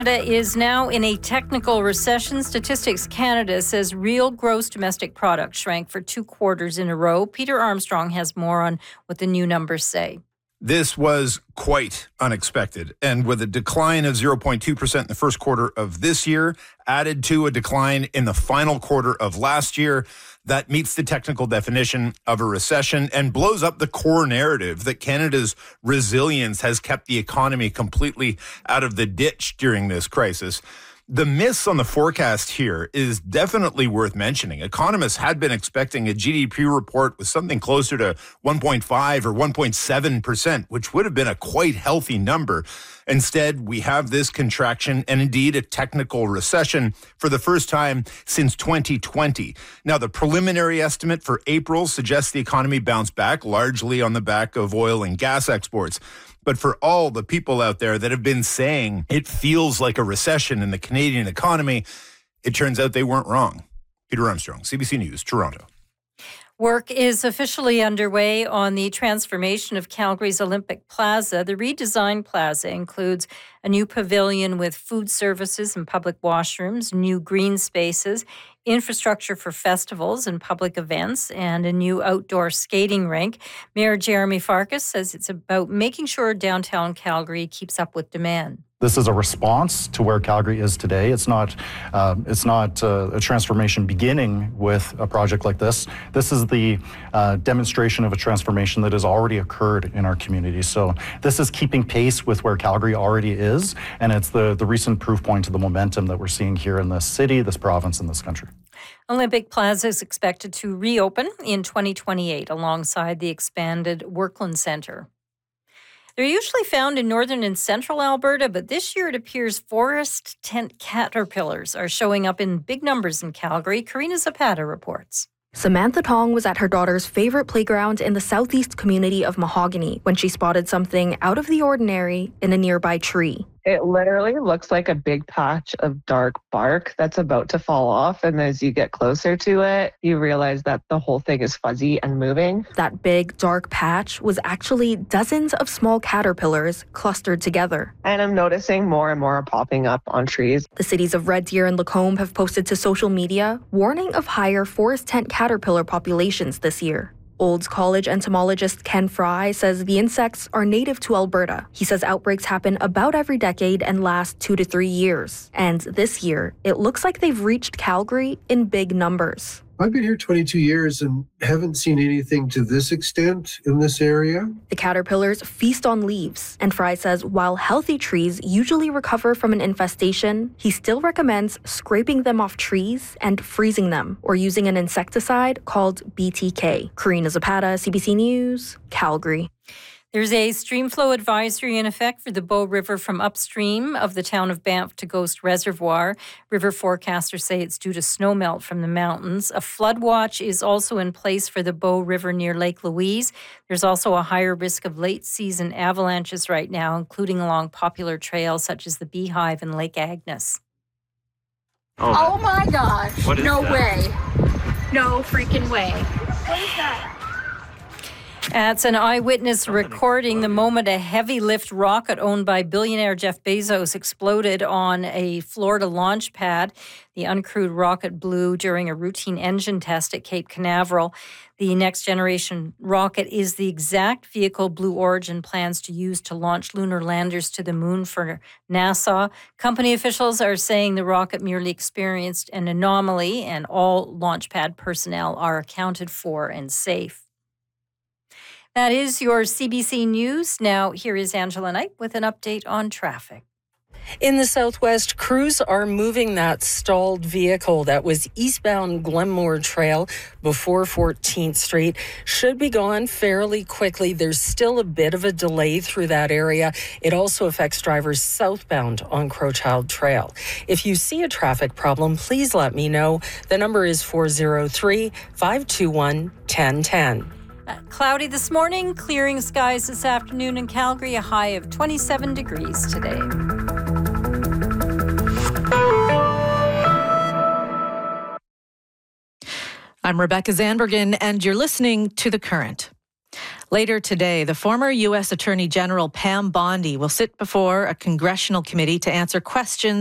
Canada is now in a technical recession. Statistics Canada says real gross domestic product shrank for 2 quarters in a row. Peter Armstrong has more on what the new numbers say. This was quite unexpected, and with a decline of 0.2% in the first quarter of this year, added to a decline in the final quarter of last year, that meets the technical definition of a recession and blows up the core narrative that Canada's resilience has kept the economy completely out of the ditch during this crisis. The miss on the forecast here is definitely worth mentioning. Economists had been expecting a GDP report with something closer to 1.5 or 1.7%, which would have been a quite healthy number. Instead, we have this contraction and indeed a technical recession for the first time since 2020. Now, the preliminary estimate for April suggests the economy bounced back largely on the back of oil and gas exports. But for all the people out there that have been saying it feels like a recession in the Canadian economy, it turns out they weren't wrong. Peter Armstrong, CBC News, Toronto. Work is officially underway on the transformation of Calgary's Olympic Plaza. The redesigned plaza includes a new pavilion with food services and public washrooms, new green spaces, infrastructure for festivals and public events, and a new outdoor skating rink. Mayor Jeremy Farkas says it's about making sure downtown Calgary keeps up with demand. This is a response to where Calgary is today. It's not a transformation beginning with a project like this. This is the demonstration of a transformation that has already occurred in our community. So this is keeping pace with where Calgary already is, and it's the recent proof point to the momentum that we're seeing here in this city, this province, and this country. Olympic Plaza is expected to reopen in 2028 alongside the expanded Workland Centre. They're usually found in northern and central Alberta, but this year it appears forest tent caterpillars are showing up in big numbers in Calgary. Karina Zapata reports. Samantha Tong was at her daughter's favorite playground in the southeast community of Mahogany when she spotted something out of the ordinary in a nearby tree. It literally looks like a big patch of dark bark that's about to fall off. And as you get closer to it, you realize that the whole thing is fuzzy and moving. That big dark patch was actually dozens of small caterpillars clustered together. And I'm noticing more and more popping up on trees. The cities of Red Deer and Lacombe have posted to social media warning of higher forest tent caterpillar populations this year. Olds College entomologist Ken Fry says the insects are native to Alberta. He says outbreaks happen about every decade and last 2 to 3 years. And this year, it looks like they've reached Calgary in big numbers. I've been here 22 years and haven't seen anything to this extent in this area. The caterpillars feast on leaves, and Fry says while healthy trees usually recover from an infestation, he still recommends scraping them off trees and freezing them, or using an insecticide called BTK. Karina Zapata, CBC News, Calgary. There's a stream flow advisory in effect for the Bow River from upstream of the town of Banff to Ghost Reservoir. River forecasters say it's due to snowmelt from the mountains. A flood watch is also in place for the Bow River near Lake Louise. There's also a higher risk of late season avalanches right now, including along popular trails such as the Beehive and Lake Agnes. Oh my gosh. No that? way. No freaking way. What is that? It's an eyewitness recording the moment a heavy lift rocket owned by billionaire Jeff Bezos exploded on a Florida launch pad. The uncrewed rocket blew during a routine engine test at Cape Canaveral. The next generation rocket is the exact vehicle Blue Origin plans to use to launch lunar landers to the moon for NASA. Company officials are saying the rocket merely experienced an anomaly and all launch pad personnel are accounted for and safe. That is your CBC News. Now, here is Angela Knight with an update on traffic. In the southwest, crews are moving that stalled vehicle that was eastbound Glenmore Trail before 14th Street. Should be gone fairly quickly. There's still a bit of a delay through that area. It also affects drivers southbound on Crowchild Trail. If you see a traffic problem, please let me know. The number is 403-521-1010. Cloudy this morning, clearing skies this afternoon in Calgary, a high of 27 degrees today. I'm Rebecca Zandbergen, and you're listening to The Current. Later today, the former U.S. Attorney General Pam Bondi will sit before a congressional committee to answer questions